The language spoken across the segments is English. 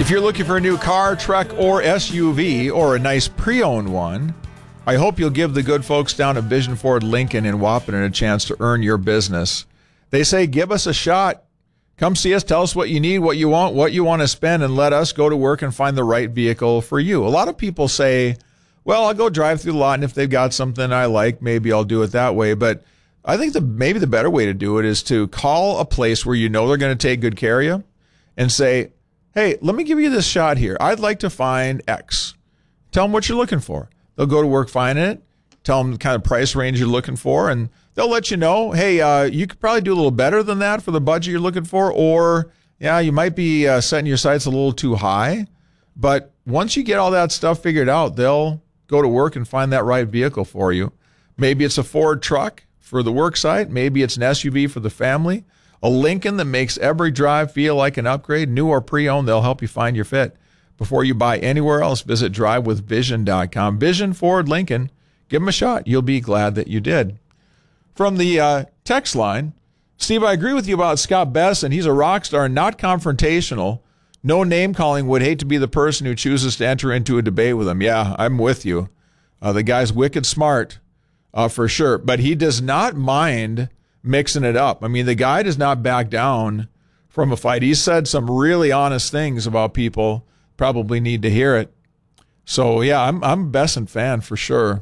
If you're looking for a new car, truck, or SUV, or a nice pre-owned one, I hope you'll give the good folks down at Vision Ford Lincoln in Wahpeton a chance to earn your business. They say, give us a shot. Come see us, tell us what you need, what you want to spend, and let us go to work and find the right vehicle for you. A lot of people say, well, I'll go drive through the lot, and if they've got something I like, maybe I'll do it that way. But I think maybe the better way to do it is to call a place where you know they're going to take good care of you and say, hey, let me give you this shot here. I'd like to find X. Tell them what you're looking for. They'll go to work finding it. Tell them the kind of price range you're looking for, and they'll let you know, hey, you could probably do a little better than that for the budget you're looking for, or, yeah, you might be setting your sights a little too high. But once you get all that stuff figured out, they'll go to work and find that right vehicle for you. Maybe it's a Ford truck for the work site. Maybe it's an SUV for the family. A Lincoln that makes every drive feel like an upgrade, new or pre-owned. They'll help you find your fit. Before you buy anywhere else, visit drivewithvision.com. Vision Ford Lincoln. Give them a shot. You'll be glad that you did. From the text line, Steve, I agree with you about Scott Besson. He's a rock star, not confrontational. No name calling. Would hate to be the person who chooses to enter into a debate with him. Yeah, I'm with you. The guy's wicked smart, for sure. But he does not mind mixing it up. I mean, the guy does not back down from a fight. He said some really honest things about people. Probably need to hear it. So yeah, I'm a Besson fan for sure.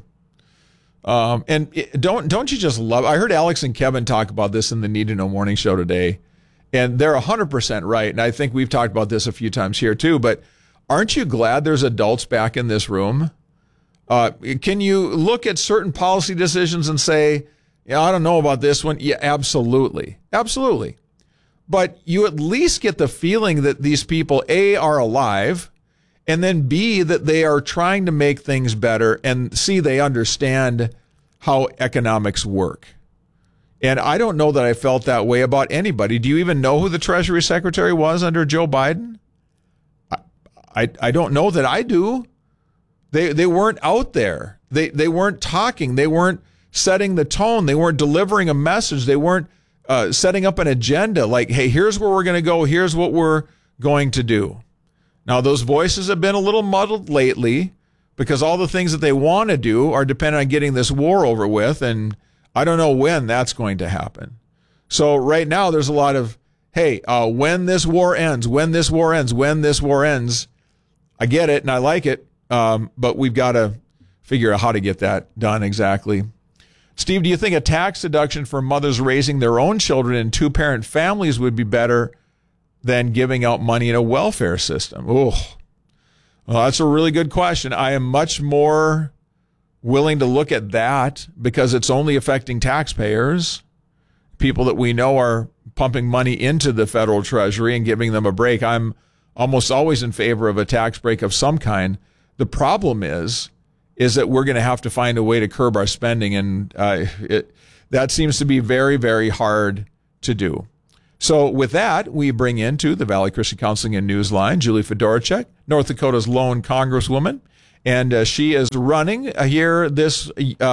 And don't you just love? I heard Alex and Kevin talk about this in the Need to Know Morning Show today, and they're 100% right. And I think we've talked about this a few times here too. But aren't you glad there's adults back in this room? Can you look at certain policy decisions and say, yeah, I don't know about this one? Yeah, absolutely. Absolutely. But you at least get the feeling that these people, A, are alive, and then B, that they are trying to make things better, and C, they understand how economics work. And I don't know that I felt that way about anybody. Do you even know who the Treasury Secretary was under Joe Biden? I don't know that I do. They weren't out there. They weren't talking. They weren't setting the tone. They weren't delivering a message. They weren't setting up an agenda like, hey, here's where we're going to go. Here's what we're going to do. Now, those voices have been a little muddled lately because all the things that they want to do are dependent on getting this war over with, and I don't know when that's going to happen. So right now there's a lot of, hey, when this war ends, when this war ends, when this war ends. I get it, and I like it, but we've got to figure out how to get that done exactly. Steve, do you think a tax deduction for mothers raising their own children in two-parent families would be better than giving out money in a welfare system? Oh, well, that's a really good question. I am much more willing to look at that because it's only affecting taxpayers, people that we know are pumping money into the federal treasury and giving them a break. I'm almost always in favor of a tax break of some kind. The problem is that we're going to have to find a way to curb our spending, and that seems to be very, very hard to do. So with that, we bring into the Valley Christian Counseling and Newsline Julie Fedorchak, North Dakota's lone congresswoman, and she is running here this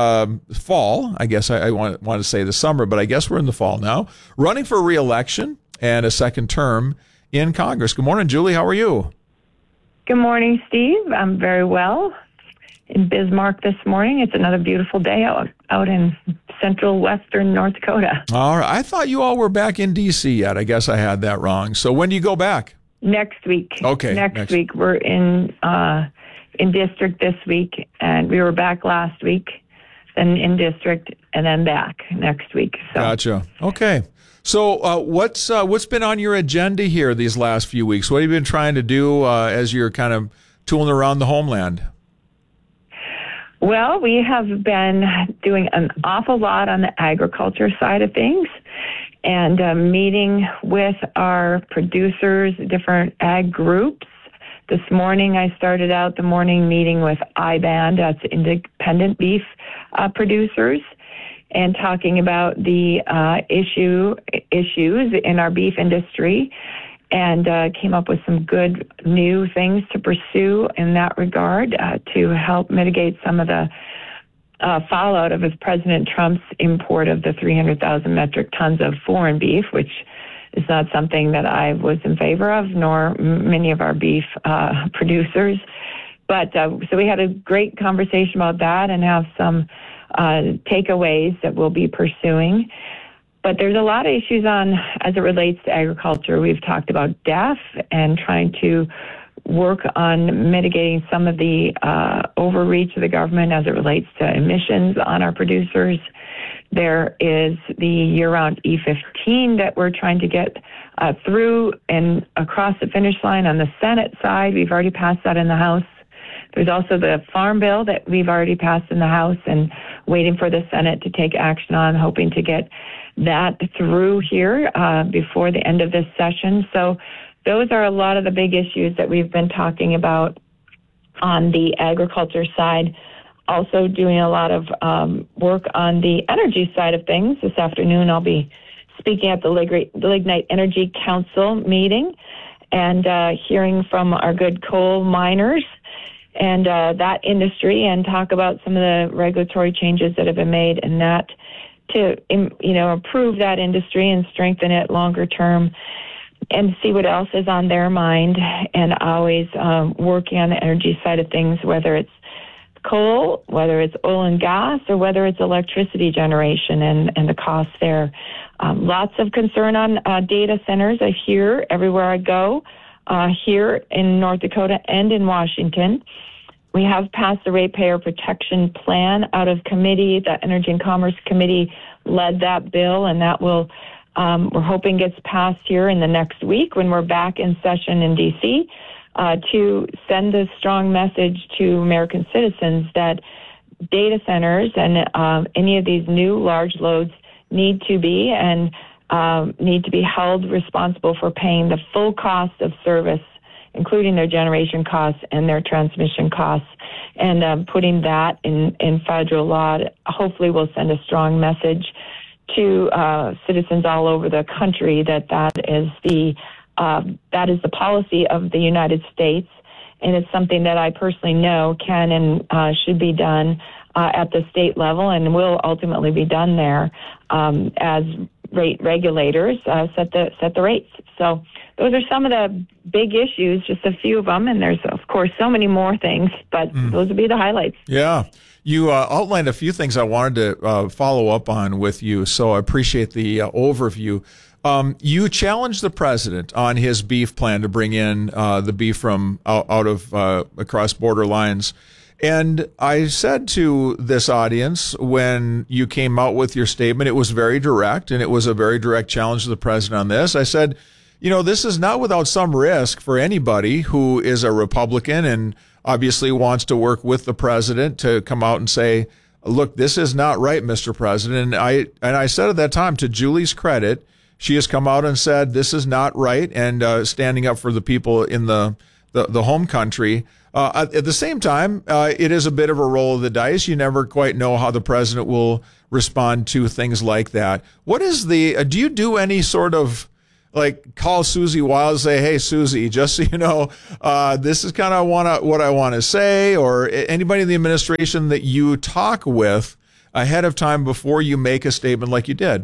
fall. I guess I want to say the summer, but I guess we're in the fall now, running for re-election and a second term in Congress. Good morning, Julie. How are you? Good morning, Steve. I'm very well. In Bismarck this morning. It's another beautiful day out in central western North Dakota. All right. I thought you all were back in D.C. yet. I guess I had that wrong. So when do you go back? Next week. Okay. Next week. We're in district this week, and we were back last week, then in district, and then back next week. So. Gotcha. Okay. So what's been on your agenda here these last few weeks? What have you been trying to do as you're kind of tooling around the homeland? Well, we have been doing an awful lot on the agriculture side of things and meeting with our producers, different ag groups. This morning, I started out the morning meeting with IBAND, that's independent beef producers, and talking about the issues in our beef industry, and came up with some good new things to pursue in that regard to help mitigate some of the fallout of President Trump's import of the 300,000 metric tons of foreign beef, which is not something that I was in favor of, nor many of our beef producers. But so we had a great conversation about that and have some takeaways that we'll be pursuing. But there's a lot of issues as it relates to agriculture. We've talked about deaf and trying to work on mitigating some of the overreach of the government as it relates to emissions on our producers. There is the year-round E15 that we're trying to get through and across the finish line on the Senate side. We've already passed that in the House. There's also the Farm Bill that we've already passed in the House and waiting for the Senate to take action on, hoping to get that through here before the end of this session. So those are a lot of the big issues that we've been talking about on the agriculture side. Also doing a lot of work on the energy side of things. This afternoon I'll be speaking at the Lignite Energy Council meeting and hearing from our good coal miners and that industry, and talk about some of the regulatory changes that have been made and that to improve that industry and strengthen it longer term, and see what else is on their mind, and always working on the energy side of things, whether it's coal, whether it's oil and gas, or whether it's electricity generation and the costs there. Lots of concern on data centers. I hear everywhere I go, here in North Dakota and in Washington. We have passed the Ratepayer Protection Plan out of committee. The Energy and Commerce Committee led that bill, and that will, we're hoping gets passed here in the next week when we're back in session in D.C., to send a strong message to American citizens that data centers and any of these new large loads need to be held responsible for paying the full cost of service, including their generation costs and their transmission costs. And putting that in federal law hopefully will send a strong message to citizens all over the country that is the policy of the United States, and it's something that I personally know can and should be done at the state level, and will ultimately be done there as rate regulators set the rates. So those are some of the big issues, just a few of them, and there's of course so many more things, but those would be the highlights. Yeah. You outlined a few things I wanted to follow up on with you, so I appreciate the overview. You challenged the president on his beef plan to bring in the beef from out of across border lines. And I said to this audience, when you came out with your statement, it was very direct, and it was a very direct challenge to the president on this. I said, this is not without some risk for anybody who is a Republican and obviously wants to work with the president to come out and say, look, this is not right, Mr. President. And I said at that time, to Julie's credit, she has come out and said this is not right, and standing up for the people in the home country. At the same time, it is a bit of a roll of the dice. You never quite know how the president will respond to things like that. What is do you do any sort of, like, call Susie Wild and say, hey, Susie, just so you know, this is kind of what I want to say, or anybody in the administration that you talk with ahead of time before you make a statement like you did?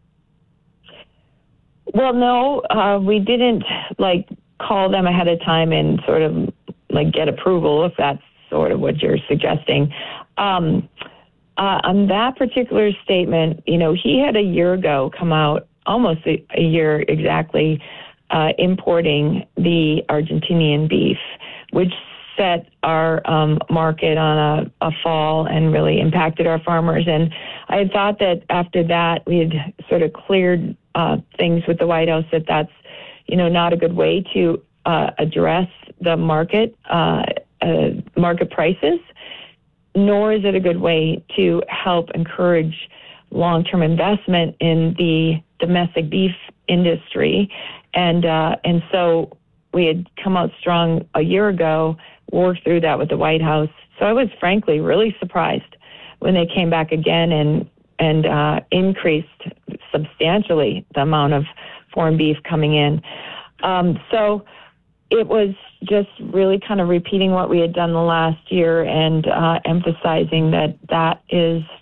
Well, no, we didn't call them ahead of time and sort of get approval, if that's sort of what you're suggesting. On that particular statement, he had a year ago come out, almost a year exactly, importing the Argentinian beef, which set our market on a fall and really impacted our farmers. And I had thought that after that, we had sort of cleared things with the White House, that's, not a good way to address the market prices, nor is it a good way to help encourage long-term investment in the domestic beef industry. And so we had come out strong a year ago, worked through that with the White House. So I was frankly really surprised when they came back again and increased substantially the amount of foreign beef coming in. So it was just really kind of repeating what we had done the last year and emphasizing that is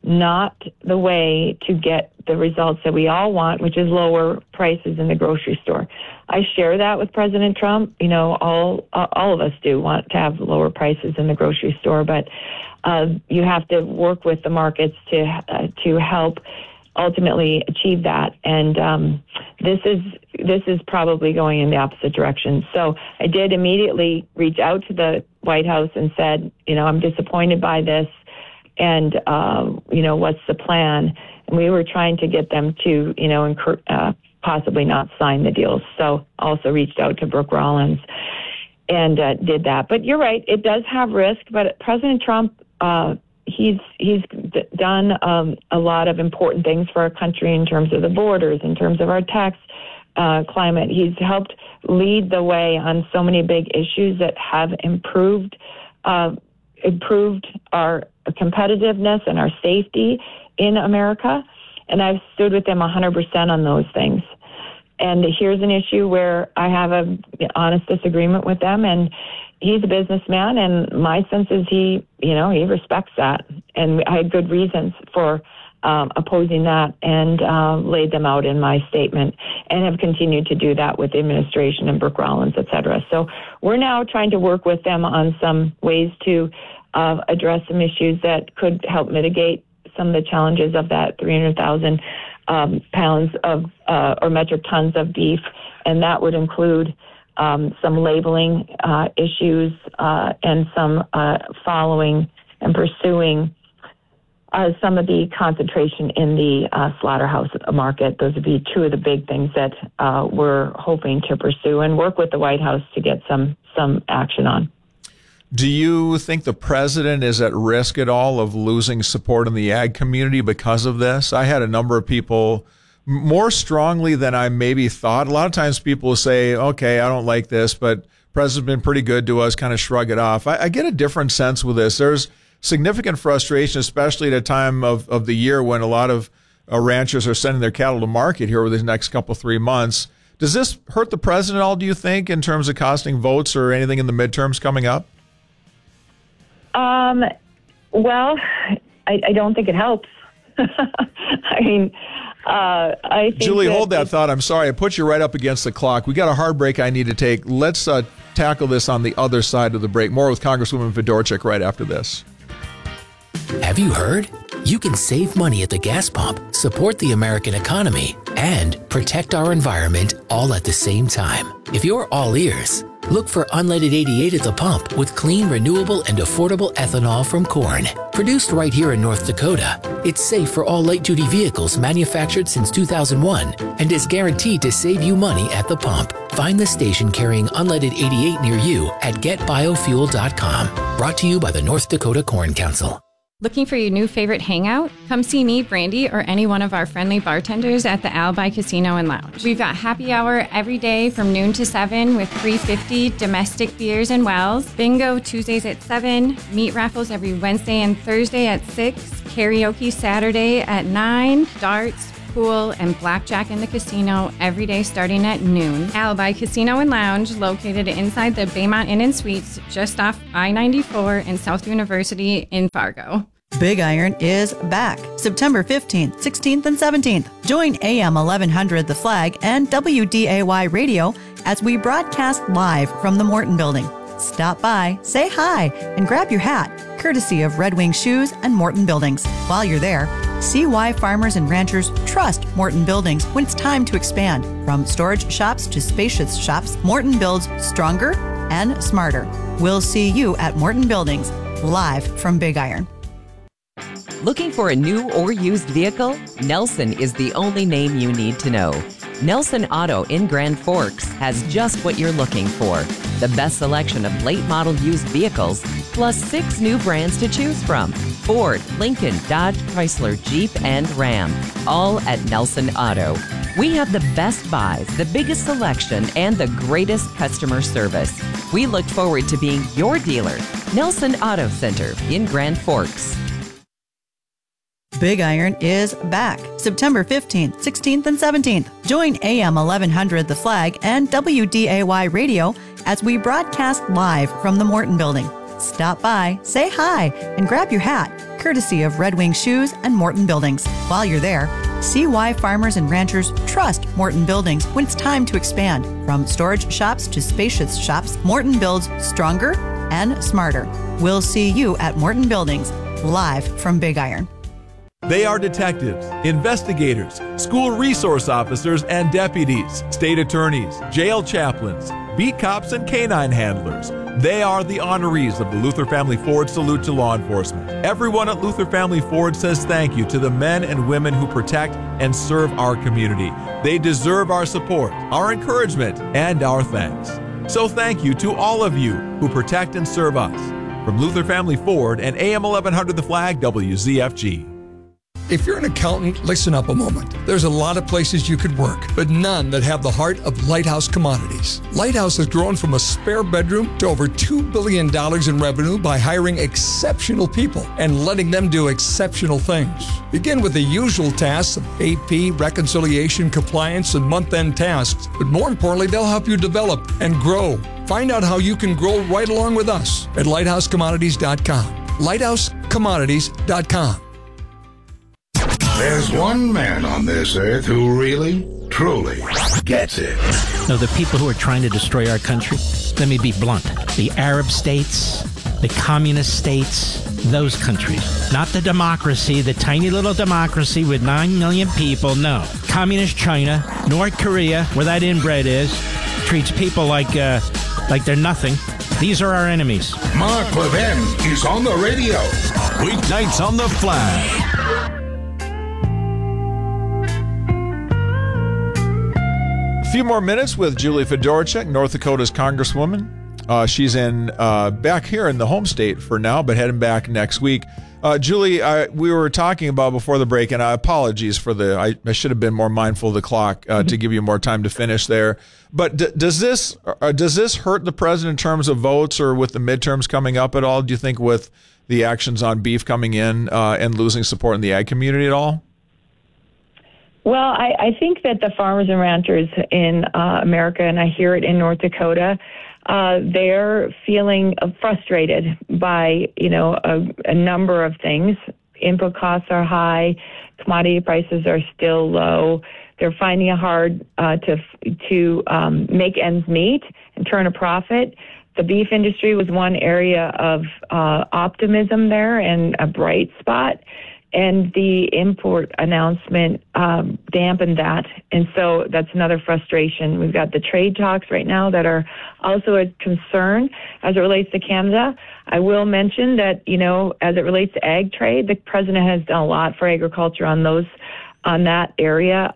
not the way to get the results that we all want, which is lower prices in the grocery store. I share that with President Trump. You know, all of us do want to have lower prices in the grocery store, but you have to work with the markets to help ultimately achieve that. And this is probably going in the opposite direction. So I did immediately reach out to the White House and said, you know, I'm disappointed by this, and you know, what's the plan? And we were trying to get them to, you know, possibly not sign the deals. So also reached out to Brooke Rollins and did that. But you're right, it does have risk. But President Trump, he's done a lot of important things for our country in terms of the borders, in terms of our tax climate. He's helped lead the way on so many big issues that have improved our competitiveness and our safety in America. And I've stood with him 100% on those things. And here's an issue where I have an honest disagreement with them, and he's a businessman, and my sense is he respects that. And I had good reasons for opposing that, and laid them out in my statement, and have continued to do that with the administration and Brooke Rollins, et cetera. So we're now trying to work with them on some ways to address some issues that could help mitigate some of the challenges of that 300,000 pounds of or metric tons of beef, and that would include some labeling issues and some following and pursuing some of the concentration in the slaughterhouse market. Those would be two of the big things that we're hoping to pursue and work with the White House to get some action on. Do you think the president is at risk at all of losing support in the ag community because of this? I had a number of people more strongly than I maybe thought. A lot of times people will say, okay, I don't like this, but the president's been pretty good to us, kind of shrug it off. I get a different sense with this. There's significant frustration, especially at a time of the year when a lot of ranchers are sending their cattle to market here over the next couple, 3 months. Does this hurt the president at all, do you think, in terms of costing votes or anything in the midterms coming up? Well, I don't think it helps. I mean, I think Julie, hold that thought. I'm sorry. I put you right up against the clock. We got a hard break I need to take. Let's tackle this on the other side of the break. More with Congresswoman Fedorchak right after this. Have you heard? You can save money at the gas pump, support the American economy, and protect our environment all at the same time. If you're all ears, look for Unleaded 88 at the pump with clean, renewable, and affordable ethanol from corn. Produced right here in North Dakota, it's safe for all light-duty vehicles manufactured since 2001 and is guaranteed to save you money at the pump. Find the station carrying Unleaded 88 near you at getbiofuel.com. Brought to you by the North Dakota Corn Council. Looking for your new favorite hangout? Come see me, Brandy, or any one of our friendly bartenders at the Alibi Casino and Lounge. We've got happy hour every day from noon to 7 with $3.50 domestic beers and wells. Bingo Tuesdays at 7. Meat raffles every Wednesday and Thursday at 6. Karaoke Saturday at 9. Darts, pool, and blackjack in the casino every day starting at noon. Alibi Casino and Lounge, located inside the Baymont Inn and Suites, just off I-94 in South University in Fargo. Big Iron is back September 15th, 16th, and 17th. Join AM 1100 The Flag and WDAY Radio as we broadcast live from the Morton Building. Stop by, say hi, and grab your hat, courtesy of Red Wing Shoes and Morton Buildings. While you're there, see why farmers and ranchers trust Morton Buildings when it's time to expand. From storage shops to spacious shops, Morton builds stronger and smarter. We'll see you at Morton Buildings, live from Big Iron. Looking for a new or used vehicle? Nelson is the only name you need to know. Nelson Auto in Grand Forks has just what you're looking for. The best selection of late model used vehicles, plus 6 new brands to choose from. Ford, Lincoln, Dodge, Chrysler, Jeep, and Ram. All at Nelson Auto. We have the best buys, the biggest selection, and the greatest customer service. We look forward to being your dealer. Nelson Auto Center in Grand Forks. Big Iron is back September 15th, 16th, and 17th. Join AM 1100 The Flag and WDAY Radio as we broadcast live from the Morton Building. Stop by, say hi, and grab your hat, courtesy of Red Wing Shoes and Morton Buildings. While you're there, see why farmers and ranchers trust Morton Buildings when it's time to expand. From storage shops to spacious shops, Morton builds stronger and smarter. We'll see you at Morton Buildings, live from Big Iron. They are detectives, investigators, school resource officers and deputies, state attorneys, jail chaplains, beat cops, and canine handlers. They are the honorees of the Luther Family Ford Salute to Law Enforcement. Everyone at Luther Family Ford says thank you to the men and women who protect and serve our community. They deserve our support, our encouragement, and our thanks. So thank you to all of you who protect and serve us. From Luther Family Ford and AM 1100 The Flag, WZFG. If you're an accountant, listen up a moment. There's a lot of places you could work, but none that have the heart of Lighthouse Commodities. Lighthouse has grown from a spare bedroom to over $2 billion in revenue by hiring exceptional people and letting them do exceptional things. Begin with the usual tasks of AP, reconciliation, compliance, and month-end tasks, but more importantly, they'll help you develop and grow. Find out how you can grow right along with us at lighthousecommodities.com. lighthousecommodities.com. There's one man on this earth who really, truly gets it. No, the people who are trying to destroy our country, let me be blunt, the Arab states, the communist states, those countries. Not the democracy, the tiny little democracy with 9 million people, no. Communist China, North Korea, where that inbred is, treats people like they're nothing. These are our enemies. Mark Levin is on the radio. Weeknights on the Flag. A few more minutes with Julie Fedorchak, North Dakota's Congresswoman. She's in back here in the home state for now, but heading back next week. Julie, we were talking about before the break, and apologies for I should have been more mindful of the clock to give you more time to finish there. But does this hurt the president in terms of votes or with the midterms coming up at all? Do you think with the actions on beef coming in and losing support in the ag community at all? Well, I think that the farmers and ranchers in America, and I hear it in North Dakota, they're feeling frustrated by, a number of things. Input costs are high, commodity prices are still low. They're finding it hard to make ends meet and turn a profit. The beef industry was one area of optimism there and a bright spot. And the import announcement dampened that. And so that's another frustration. We've got the trade talks right now that are also a concern as it relates to Canada. I will mention that, as it relates to ag trade, the president has done a lot for agriculture on that area.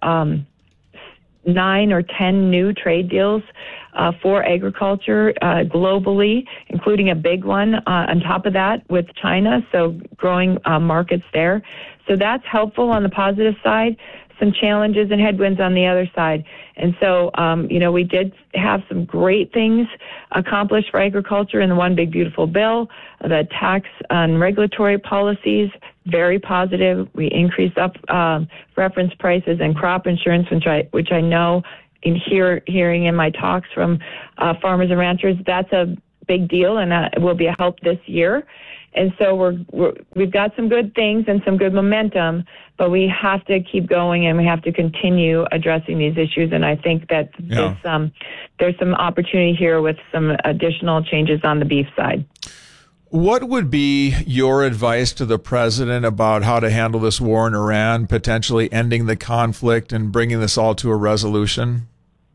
9 or 10 new trade deals for agriculture globally, including a big one on top of that with China, so growing markets there. So that's helpful on the positive side, some challenges and headwinds on the other side. And so, we did have some great things accomplished for agriculture in the One Big Beautiful Bill, the tax and regulatory policies, very positive. We increased up reference prices and crop insurance, which I know in hearing in my talks from farmers and ranchers, that's a big deal, and that will be a help this year. And so we've got some good things and some good momentum, but we have to keep going and we have to continue addressing these issues. And I think that there's some opportunity here with some additional changes on the beef side. What would be your advice to the president about how to handle this war in Iran, potentially ending the conflict and bringing this all to a resolution?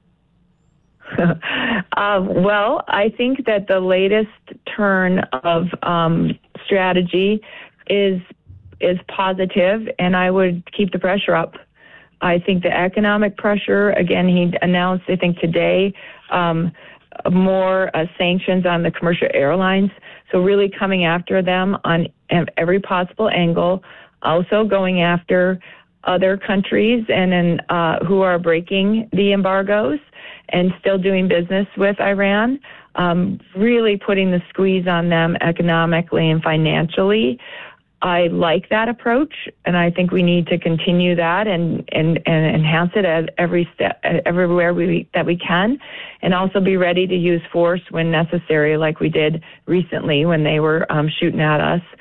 Well, I think that the latest turn of strategy is positive, and I would keep the pressure up. I think the economic pressure, again, he announced, I think today, more sanctions on the commercial airlines. So really coming after them on every possible angle, also going after other countries and who are breaking the embargoes and still doing business with Iran, really putting the squeeze on them economically and financially. I like that approach, and I think we need to continue that and enhance it at every step, everywhere that we can, and also be ready to use force when necessary, like we did recently when they were shooting at us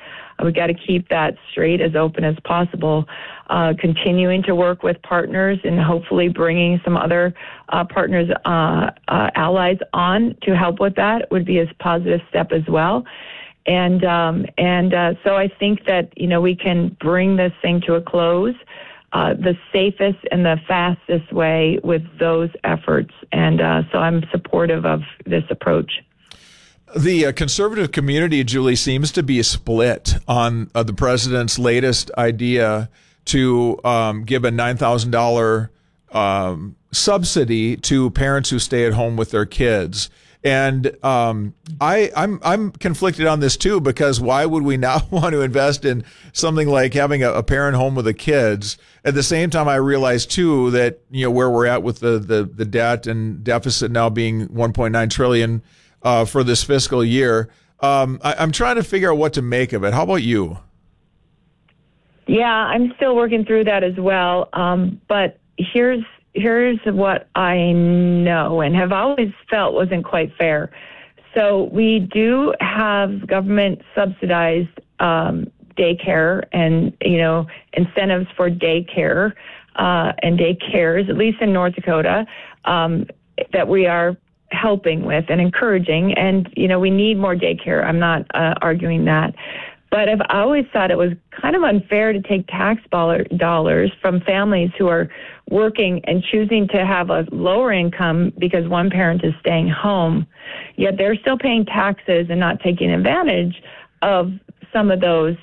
We've got to keep that straight as open as possible. Continuing to work with partners and hopefully bringing some other partners, allies on to help with that would be a positive step as well. And so I think that, we can bring this thing to a close the safest and the fastest way with those efforts. And so I'm supportive of this approach. The conservative community, Julie, seems to be split on the president's latest idea to give a $9,000 subsidy to parents who stay at home with their kids. And I'm conflicted on this too, because why would we not want to invest in something like having a parent home with the kids? At the same time, I realize too that where we're at with the debt and deficit now being $1.9 trillion for this fiscal year. I'm trying to figure out what to make of it. How about you? Yeah, I'm still working through that as well. But here's what I know and have always felt wasn't quite fair. So we do have government subsidized daycare and, incentives for daycare and daycares, at least in North Dakota, that we are helping with and encouraging. And, we need more daycare. I'm not arguing that. But I've always thought it was kind of unfair to take tax dollars from families who are working and choosing to have a lower income because one parent is staying home, yet they're still paying taxes and not taking advantage of some of those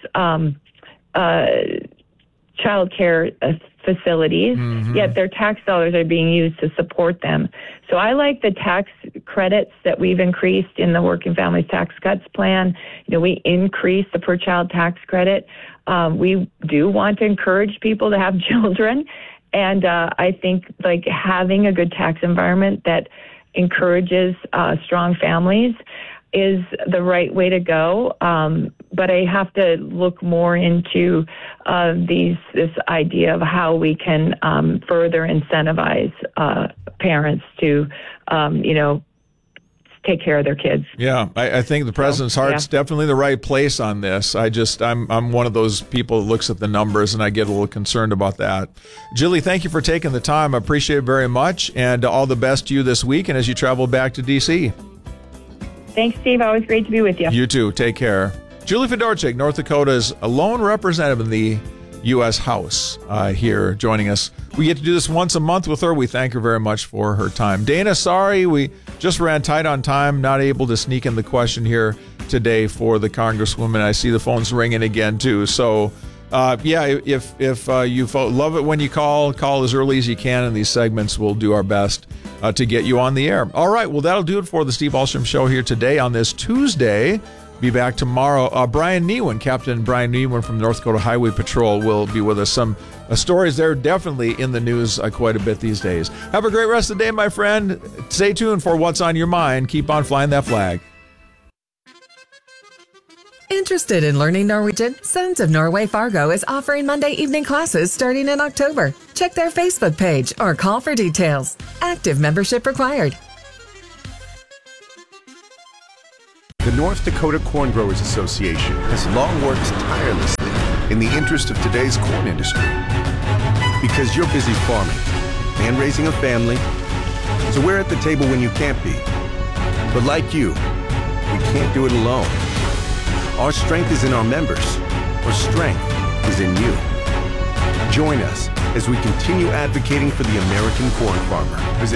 child care facilities, yet their tax dollars are being used to support them. So I like the tax credits that we've increased in the Working Families Tax Cuts Plan. We increased the per child tax credit. We do want to encourage people to have children. And I think having a good tax environment that encourages strong families is the right way to go. But I have to look more into this idea of how we can further incentivize parents to, take care of their kids. Yeah, I think the president's heart's definitely the right place on this. I'm one of those people that looks at the numbers and I get a little concerned about that. Julie, thank you for taking the time. I appreciate it very much, and all the best to you this week and as you travel back to D.C. Thanks, Steve. Always great to be with you. You too. Take care. Julie Fedorchik, North Dakota's lone representative in the U.S. House, here joining us. We get to do this once a month with her. We thank her very much for her time. Dana, sorry, we just ran tight on time, not able to sneak in the question here today for the Congresswoman. I see the phone's ringing again, too. So, if you love it when you call as early as you can in these segments. We'll do our best to get you on the air. All right, well, that'll do it for the Steve Ahlstrom Show here today on this Tuesday. Be back tomorrow. Captain Brian Newen from North Dakota Highway Patrol will be with us. Some stories there definitely in the news quite a bit these days. Have a great rest of the day, my friend. Stay tuned for what's on your mind. Keep on flying that flag. Interested in learning Norwegian? Sons of Norway Fargo is offering Monday evening classes starting in October. Check their Facebook page or call for details. Active membership required. The North Dakota Corn Growers Association has long worked tirelessly in the interest of today's corn industry. Because you're busy farming and raising a family, so we're at the table when you can't be. But like you, we can't do it alone. Our strength is in our members. Our strength is in you. Join us as we continue advocating for the American corn farmer. Visit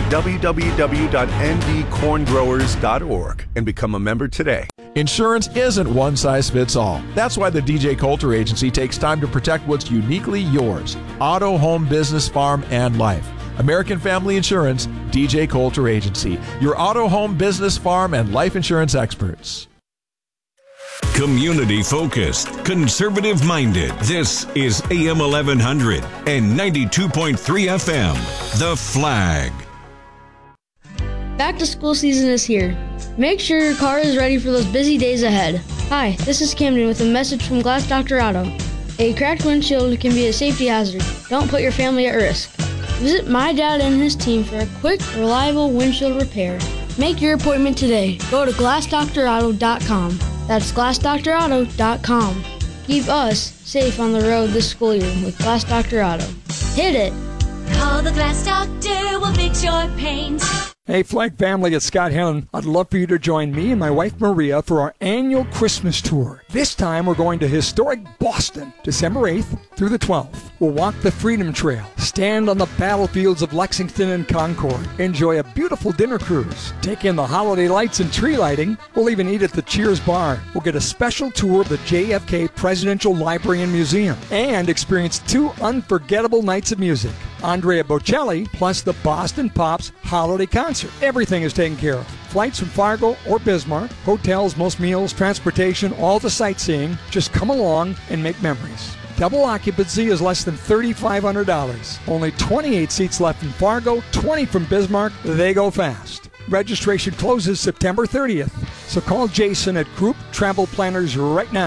www.ndcorngrowers.org and become a member today. Insurance isn't one size fits all. That's why the DJ Coulter Agency takes time to protect what's uniquely yours. Auto, home, business, farm, and life. American Family Insurance, DJ Coulter Agency. Your auto, home, business, farm, and life insurance experts. Community focused, conservative minded. This is AM 1100 and 92.3 FM. The Flag. Back to school season is here. Make sure your car is ready for those busy days ahead. Hi, this is Camden with a message from Glass Doctor Auto. A cracked windshield can be a safety hazard. Don't put your family at risk. Visit my dad and his team for a quick, reliable windshield repair. Make your appointment today. Go to glassdoctorauto.com. That's glassdoctorauto.com. Keep us safe on the road this school year with Glass Dr. Otto. Hit it! Call the Glass Doctor, we'll fix your paint. Hey, Flag family, it's Scott Hannon. I'd love for you to join me and my wife Maria for our annual Christmas tour. This time we're going to historic Boston, December 8th through the 12th. We'll walk the Freedom Trail, stand on the battlefields of Lexington and Concord, enjoy a beautiful dinner cruise, take in the holiday lights and tree lighting. We'll even eat at the Cheers Bar. We'll get a special tour of the JFK Presidential Library and Museum and experience 2 unforgettable nights of music. Andrea Bocelli plus the Boston Pops Holiday Concert. Everything is taken care of. Flights from Fargo or Bismarck, hotels, most meals, transportation, all the sightseeing. Just come along and make memories. Double occupancy is less than $3,500. Only 28 seats left in Fargo, 20 from Bismarck. They go fast. Registration closes September 30th. So call Jason at Group Travel Planners right now.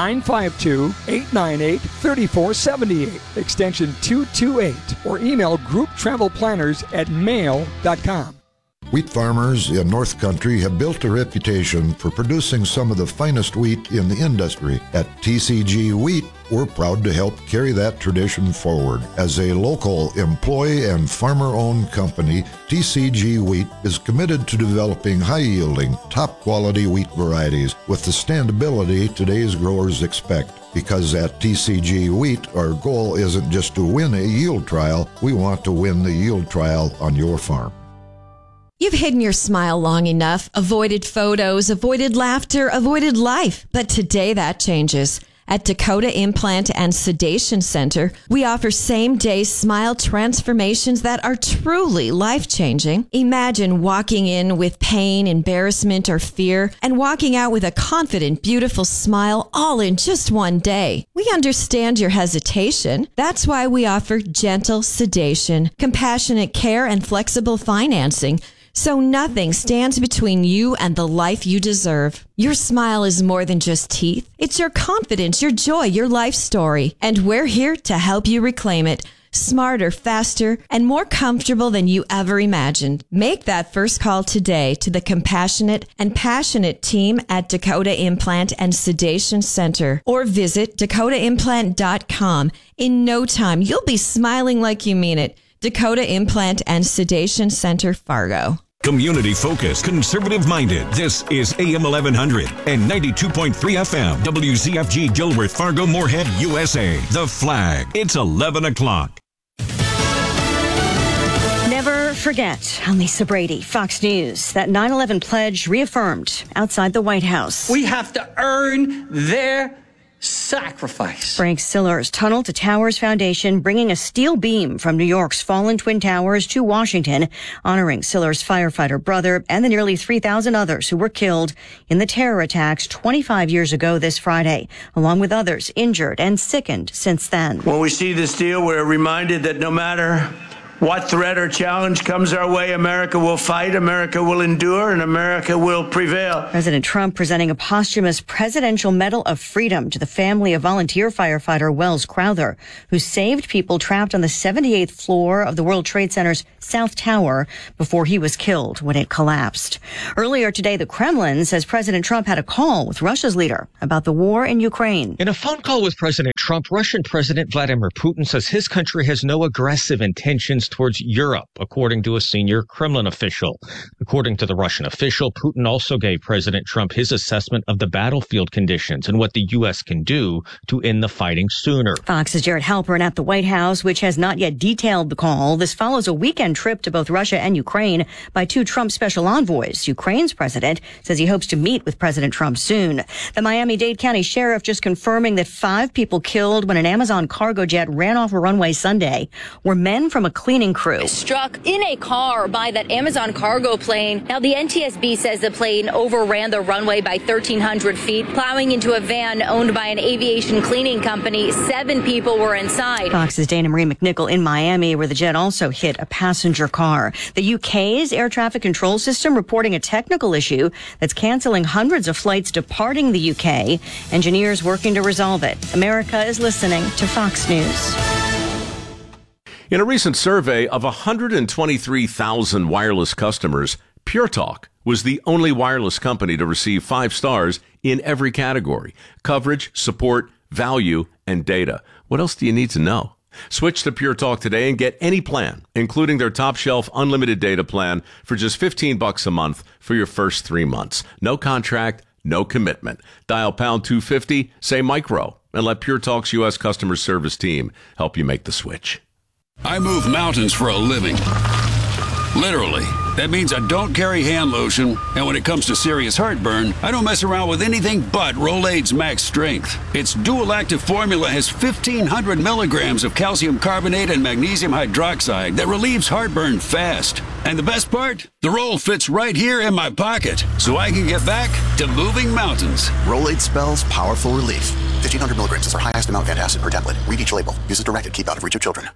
952-898-3478, extension 228, or email grouptravelplanners@mail.com. Wheat farmers in North Country have built a reputation for producing some of the finest wheat in the industry. At TCG Wheat, we're proud to help carry that tradition forward. As a local employee and farmer-owned company, TCG Wheat is committed to developing high-yielding, top-quality wheat varieties with the standability today's growers expect. Because at TCG Wheat, our goal isn't just to win a yield trial, we want to win the yield trial on your farm. You've hidden your smile long enough, avoided photos, avoided laughter, avoided life. But today that changes. At Dakota Implant and Sedation Center, we offer same-day smile transformations that are truly life-changing. Imagine walking in with pain, embarrassment, or fear, and walking out with a confident, beautiful smile all in just one day. We understand your hesitation. That's why we offer gentle sedation, compassionate care, and flexible financing. So nothing stands between you and the life you deserve. Your smile is more than just teeth. It's your confidence, your joy, your life story. And we're here to help you reclaim it. Smarter, faster, and more comfortable than you ever imagined. Make that first call today to the compassionate and passionate team at Dakota Implant and Sedation Center, or visit dakotaimplant.com. In no time, you'll be smiling like you mean it. Dakota Implant and Sedation Center, Fargo. Community-focused, conservative-minded. This is AM 1100 and 92.3 FM. WZFG Gilbert, Fargo, Moorhead, USA. The Flag. It's 11 o'clock. Never forget. I'm Lisa Brady, Fox News. That 9/11 pledge reaffirmed outside the White House. We have to earn their sacrifice. Frank Siller's Tunnel to Towers Foundation bringing a steel beam from New York's fallen Twin Towers to Washington, honoring Siller's firefighter brother and the nearly 3,000 others who were killed in the terror attacks 25 years ago this Friday, along with others injured and sickened since then. When we see this deal, we're reminded that no matter what threat or challenge comes our way, America will fight, America will endure, and America will prevail. President Trump presenting a posthumous Presidential Medal of Freedom to the family of volunteer firefighter Wells Crowther, who saved people trapped on the 78th floor of the World Trade Center's South Tower before he was killed when it collapsed. Earlier today, the Kremlin says President Trump had a call with Russia's leader about the war in Ukraine. In a phone call with President Trump, Russian President Vladimir Putin says his country has no aggressive intentions towards Europe, according to a senior Kremlin official. According to the Russian official, Putin also gave President Trump his assessment of the battlefield conditions and what the U.S. can do to end the fighting sooner. Fox's Jared Halpern at the White House, which has not yet detailed the call. This follows a weekend trip to both Russia and Ukraine by 2 Trump special envoys. Ukraine's president says he hopes to meet with President Trump soon. The Miami-Dade County Sheriff just confirming that 5 people killed when an Amazon cargo jet ran off a runway Sunday were men from a cleaning crew. Struck in a car by that Amazon cargo plane. Now, the NTSB says the plane overran the runway by 1,300 feet, plowing into a van owned by an aviation cleaning company. 7 people were inside. Fox's Dana Marie McNichol in Miami, where the jet also hit a passenger car. The UK's air traffic control system reporting a technical issue that's canceling hundreds of flights departing the UK. Engineers working to resolve it. America is listening to Fox News. In a recent survey of 123,000 wireless customers, Pure Talk was the only wireless company to receive 5 stars in every category: coverage, support, value, and data. What else do you need to know? Switch to Pure Talk today and get any plan, including their top shelf unlimited data plan for just $15 a month for your first 3 months. No contract, no commitment. Dial pound 250, say micro, and let Pure Talk's U.S. customer service team help you make the switch. I move mountains for a living. Literally. That means I don't carry hand lotion, and when it comes to serious heartburn, I don't mess around with anything but Rolaids Max Strength. Its dual-active formula has 1,500 milligrams of calcium carbonate and magnesium hydroxide that relieves heartburn fast. And the best part? The roll fits right here in my pocket, so I can get back to moving mountains. Rolaids spells powerful relief. 1,500 milligrams is our highest amount of antacid per tablet. Read each label. Use as directed. Keep out of reach of children.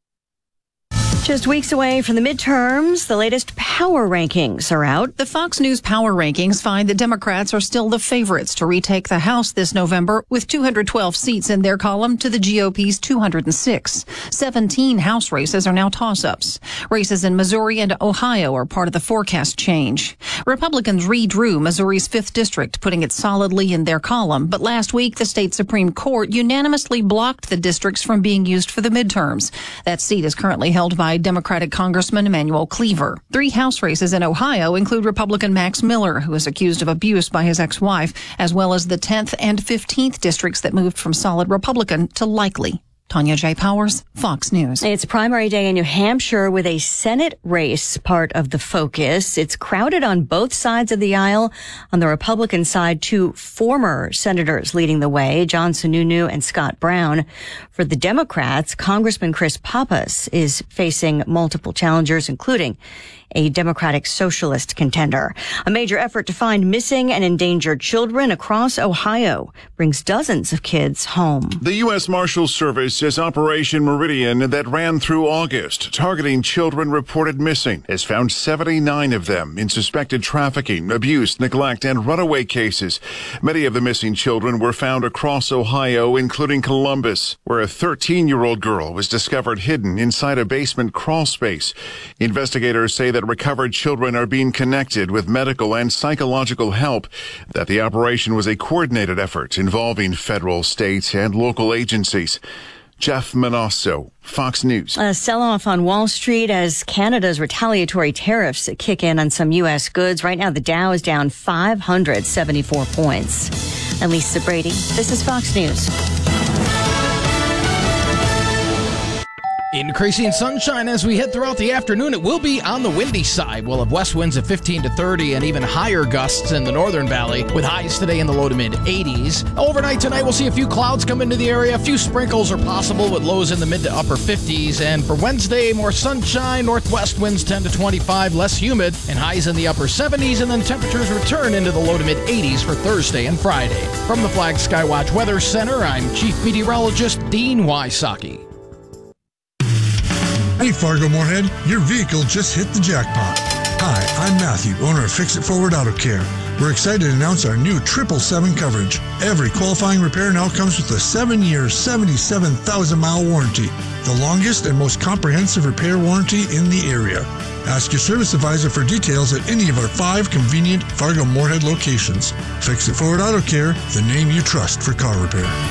Just weeks away from the midterms, the latest power rankings are out. The Fox News power rankings find that Democrats are still the favorites to retake the House this November, with 212 seats in their column to the GOP's 206. 17 House races are now toss-ups. Races in Missouri and Ohio are part of the forecast change. Republicans redrew Missouri's 5th district, putting it solidly in their column. But last week, the state Supreme Court unanimously blocked the districts from being used for the midterms. That seat is currently held by Democratic Congressman Emanuel Cleaver. 3 House races in Ohio include Republican Max Miller, who is accused of abuse by his ex-wife, as well as the 10th and 15th districts that moved from solid Republican to likely. Tanya J. Powers, Fox News. It's primary day in New Hampshire with a Senate race part of the focus. It's crowded on both sides of the aisle. On the Republican side, 2 former senators leading the way, John Sununu and Scott Brown. For the Democrats, Congressman Chris Pappas is facing multiple challengers, including a Democratic Socialist contender. A major effort to find missing and endangered children across Ohio brings dozens of kids home. The U.S. Marshals Service says Operation Meridian that ran through August, targeting children reported missing, has found 79 of them in suspected trafficking, abuse, neglect, and runaway cases. Many of the missing children were found across Ohio, including Columbus, where a 13-year-old girl was discovered hidden inside a basement crawl space. Investigators say that recovered children are being connected with medical and psychological help, that the operation was a coordinated effort involving federal, state, and local agencies. Jeff Manasso, Fox News. A sell-off on Wall Street as Canada's retaliatory tariffs kick in on some U.S. goods. Right now, the Dow is down 574 points. I'm Lisa Brady. This is Fox News. Increasing sunshine as we head throughout the afternoon. It will be on the windy side. We'll have west winds of 15 to 30 and even higher gusts in the northern valley, with highs today in the low to mid 80s. Overnight tonight, we'll see a few clouds come into the area. A few sprinkles are possible with lows in the mid to upper 50s. And for Wednesday, more sunshine, northwest winds 10 to 25, less humid, and highs in the upper 70s. And then temperatures return into the low to mid 80s for Thursday and Friday. From the Flag Skywatch Weather Center, I'm Chief Meteorologist Dean Wysocki. Hey Fargo Moorhead, your vehicle just hit the jackpot. Hi, I'm Matthew, owner of Fix It Forward Auto Care. We're excited to announce our new 777 coverage. Every qualifying repair now comes with a 7-year, 77,000-mile warranty, the longest and most comprehensive repair warranty in the area. Ask your service advisor for details at any of our 5 convenient Fargo Moorhead locations. Fix It Forward Auto Care, the name you trust for car repair.